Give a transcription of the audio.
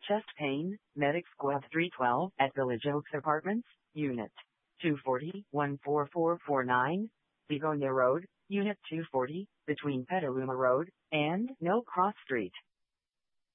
Chest pain, Medic Squad 312 at Village Oaks Apartments, Unit 240, 14449, Begonia Road, Unit 240, between Petaluma Road and Mill Cross Street.